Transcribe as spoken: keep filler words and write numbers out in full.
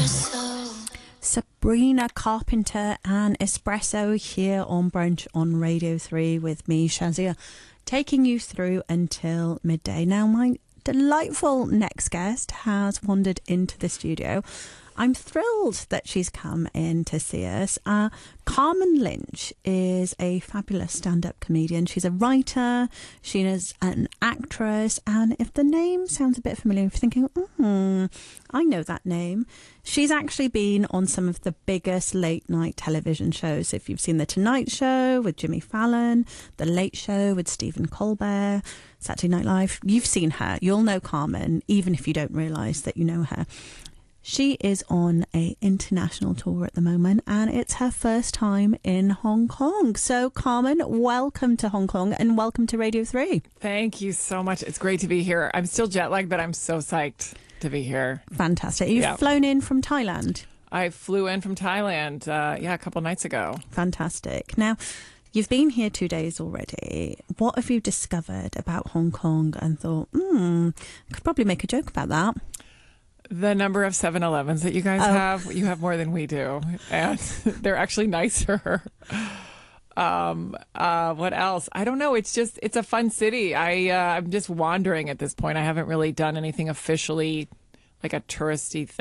Sabrina Carpenter and Espresso here on Brunch on Radio three with me, Shazia, taking you through until midday. Now, my delightful next guest has wandered into the studio. I'm thrilled that she's come in to see us. Uh, Carmen Lynch is a fabulous stand-up comedian. She's a writer, she is an actress, and if the name sounds a bit familiar, if you're thinking, hmm, I know that name, she's actually been on some of the biggest late-night television shows. If you've seen The Tonight Show with Jimmy Fallon, The Late Show with Stephen Colbert, Saturday Night Live, you've seen her. You'll know Carmen, even if you don't realise that you know her. She is on a international tour at the moment, and it's her first time in Hong Kong. So, Carmen, welcome to Hong Kong and welcome to Radio three. Thank you so much. It's great to be here. I'm still jet lagged, but I'm so psyched to be here. Fantastic. You've yeah. flown in from Thailand? I flew in from Thailand, uh, yeah, a couple nights ago. Fantastic. Now, you've been here two days already. What have you discovered about Hong Kong and thought, hmm, I could probably make a joke about that? The number of seven elevens that you guys Oh. have, you have more than we do. And they're actually nicer. Um, uh, what else? I don't know. It's just, it's a fun city. I, uh, I'm just wandering at this point. I haven't really done anything officially like a touristy thing.